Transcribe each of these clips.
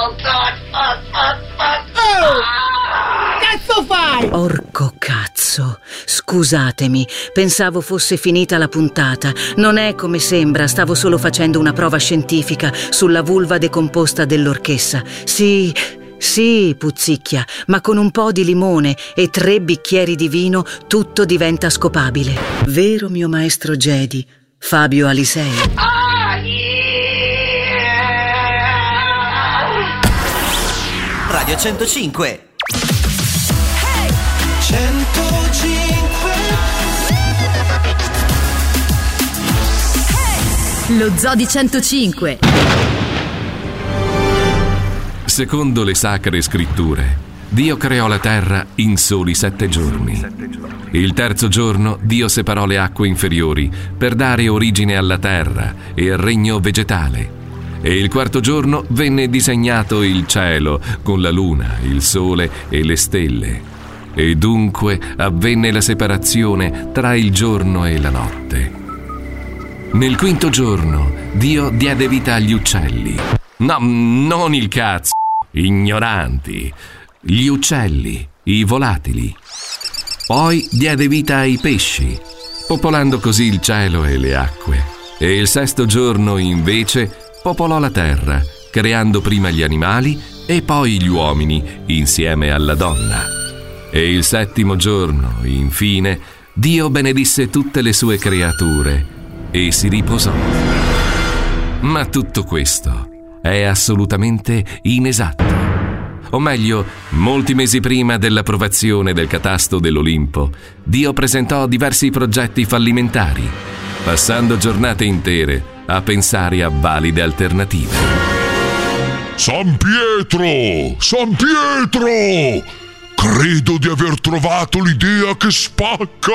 Cazzo fai? Porco cazzo, scusatemi, pensavo fosse finita la puntata. Non è come sembra, stavo solo facendo una prova scientifica sulla vulva decomposta dell'orchessa. Sì, puzzicchia, ma con un po' di limone e 3 bicchieri di vino tutto diventa scopabile. Vero mio maestro Jedi, Fabio Alisei? Radio 105. 105. Lo Zoo di 105. Secondo le sacre scritture, Dio creò la terra in soli 7 giorni. Il terzo giorno Dio separò le acque inferiori per dare origine alla terra e al regno vegetale. E il quarto giorno venne disegnato il cielo con la luna, il sole e le stelle. E dunque avvenne la separazione tra il giorno e la notte. Nel quinto giorno Dio diede vita agli uccelli. No, non il cazzo, ignoranti. Gli uccelli, i volatili. Poi diede vita ai pesci, popolando così il cielo e le acque. E il sesto giorno invece popolò la terra, creando prima gli animali e poi gli uomini insieme alla donna. E il settimo giorno, infine, Dio benedisse tutte le sue creature e si riposò. Ma tutto questo è assolutamente inesatto. O meglio, molti mesi prima dell'approvazione del catasto dell'Olimpo, Dio presentò diversi progetti fallimentari, passando giornate intere a pensare a valide alternative. San Pietro! San Pietro! Credo di aver trovato l'idea che spacca!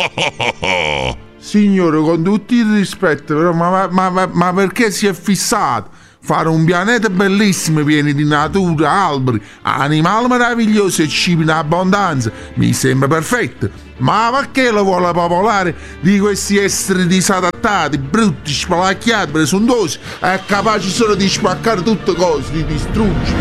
Signore, con tutto il rispetto, però, ma perché si è fissato? Fare un pianeta bellissimo, pieno di natura, alberi, animali meravigliosi e cibi in abbondanza mi sembra perfetto. Ma perché lo vuole popolare di questi esseri disadattati, brutti, spalacchiati, presuntuosi e capaci solo di spaccare tutte cose, di distruggere?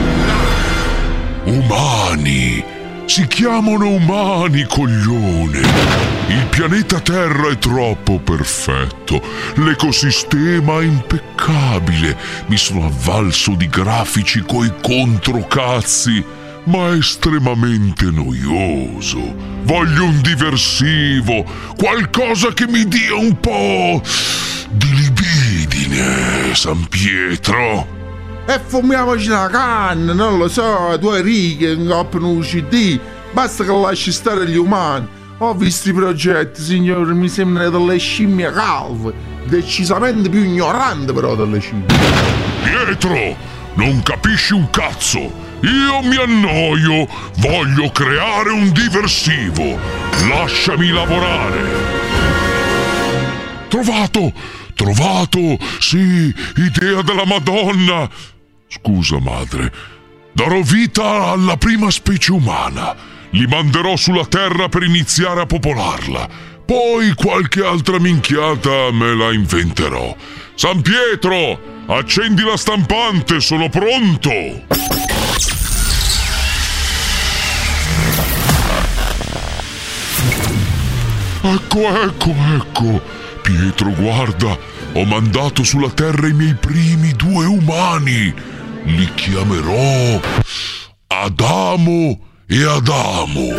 Umani! Si chiamano umani, coglione! Il pianeta Terra è troppo perfetto, l'ecosistema è impeccabile, mi sono avvalso di grafici coi controcazzi, ma è estremamente noioso. Voglio un diversivo, qualcosa che mi dia un po' di libidine, San Pietro. E fumiamoci una canna, non lo so, 2 righe, un coppio un CD, basta che lasci stare gli umani. Ho visto i progetti, signore, mi sembrano delle scimmie calve, decisamente più ignoranti però delle scimmie. Pietro, non capisci un cazzo, io mi annoio, voglio creare un diversivo, lasciami lavorare. Trovato, sì, idea della Madonna. Scusa madre, darò vita alla prima specie umana. Li manderò sulla terra per iniziare a popolarla. Poi qualche altra minchiata me la inventerò. San Pietro, accendi la stampante, sono pronto! Ecco. Pietro, guarda, ho mandato sulla terra i miei primi 2 umani. Li chiamerò Adamo e Adamo.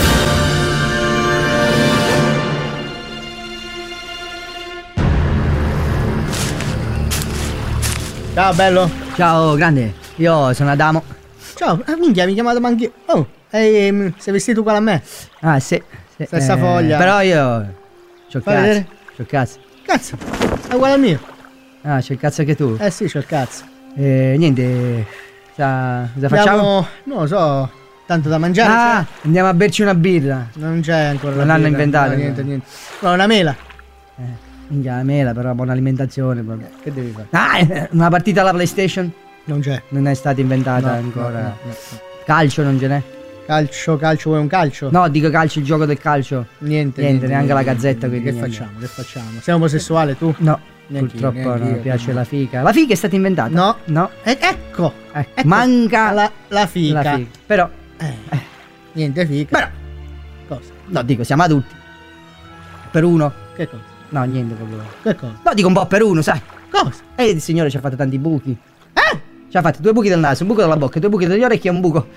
Ciao bello. Ciao grande, io sono Adamo. Ciao, minchia, mi chiamato anch'io. Oh, sei vestito uguale a me? Ah sì. Stessa foglia. Però io c'ho il cazzo. Cazzo, è uguale al mio. Ah, c'è il cazzo anche tu? Eh sì, c'ho il cazzo. Niente, cosa facciamo? Non lo so, tanto da mangiare. Ah, andiamo a berci una birra. Non c'è ancora. Non l'hanno inventata. No, niente. No, una mela. Minchia, la mela, però buona alimentazione. Che devi fare? Ah, una partita alla PlayStation? Non c'è. Non è stata inventata ancora. No. Calcio non ce n'è? Calcio, vuoi un calcio? No, dico calcio, il gioco del calcio. Niente, neanche la gazzetta. Che facciamo? Sei omosessuale tu? No. Purtroppo non piace la fica. La fica è stata inventata? No. No. Ecco. Manca la fica. Però Niente fica. Però Cosa? no, dico, siamo adulti. Per uno. Che cosa? No, niente proprio. Che cosa? No, dico un po' per uno, sai. Cosa? E il signore ci ha fatto tanti buchi. Ci ha fatto 2 buchi del naso, un buco della bocca, 2 buchi degli orecchi e un buco.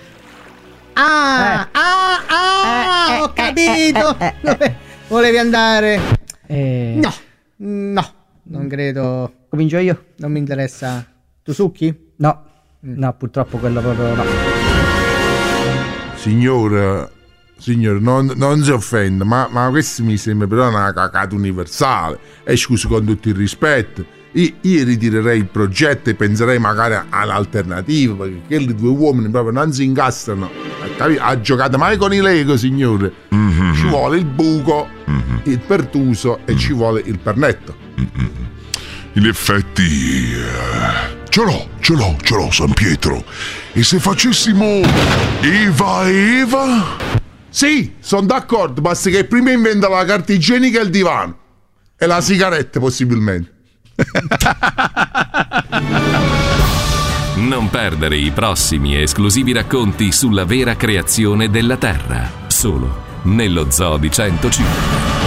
Ho capito. Dove volevi andare? No, non credo. Comincio io? Non mi interessa. Tu succhi? No. No, purtroppo quello proprio no. Signore, non si offenda, ma questo mi sembra però una cacata universale. E scusi, con tutto il rispetto, io ritirerei il progetto e penserei magari all'alternativa, perché quelli 2 uomini proprio non si incastrano. Ha giocato mai con i Lego, signore? Ci vuole il buco, il pertuso e ci vuole il pernetto. In effetti ce l'ho San Pietro. E se facessimo Eva e Eva? Sì, sono d'accordo, basta che prima inventa la carta igienica e il divano. E la sigaretta possibilmente. Non perdere i prossimi e esclusivi racconti sulla vera creazione della Terra, solo nello Zoo di 105.